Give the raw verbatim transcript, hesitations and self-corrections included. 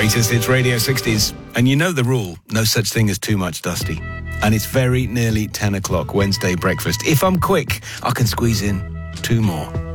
Greatest Hits Radio sixties. And you know the rule, no such thing as too much Dusty. And it's very nearly ten o'clock, Wednesday breakfast. If I'm quick, I can squeeze in two more.